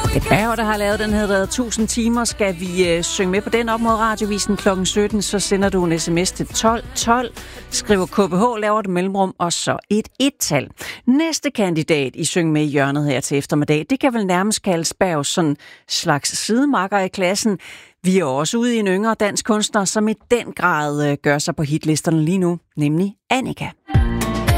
Ja, og der har lavet den hedder 1000 timer. Skal vi synge med på den op mod radiovisen kl. 17, så sender du en sms til 1212, skriver KBH, laver et mellemrum, og så et et-tal. Næste kandidat i Syng med i hjørnet her til eftermiddag, det kan vel nærmest kaldes Bergs sådan slags sidemakker i klassen. Vi er også ude i en yngre dansk kunstner, som i den grad gør sig på hitlisterne lige nu, nemlig Annika.